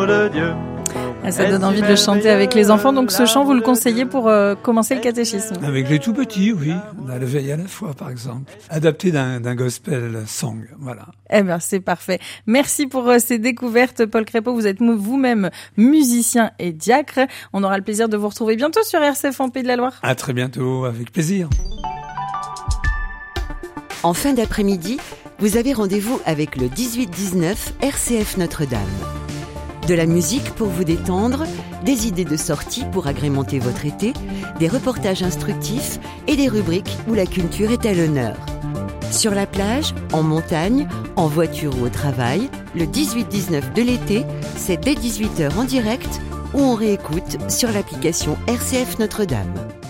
Ça donne envie de le chanter avec les enfants. Donc ce chant, vous le conseillez pour commencer le catéchisme? Avec les tout petits, oui. On a le veille à la foi, par exemple. Adapté d'un gospel song, voilà. Eh bien, c'est parfait. Merci pour ces découvertes, Paul Crépeau. Vous êtes vous-même musicien et diacre. On aura le plaisir de vous retrouver bientôt sur RCF en Pays de la Loire. À très bientôt, avec plaisir. En fin d'après-midi, vous avez rendez-vous avec le 18-19 RCF Notre-Dame. De la musique pour vous détendre, des idées de sortie pour agrémenter votre été, des reportages instructifs et des rubriques où la culture est à l'honneur. Sur la plage, en montagne, en voiture ou au travail, le 18-19 de l'été, c'est dès 18h en direct ou on réécoute sur l'application RCF Notre-Dame.